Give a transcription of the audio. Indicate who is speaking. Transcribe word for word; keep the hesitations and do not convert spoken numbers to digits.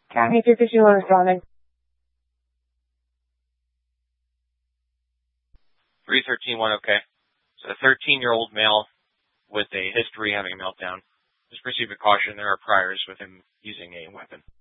Speaker 1: County two fifty-one responding.
Speaker 2: three thirteen one, okay. So a thirteen-year-old male with a history having a meltdown. Just proceed with caution. There are priors with him using a weapon.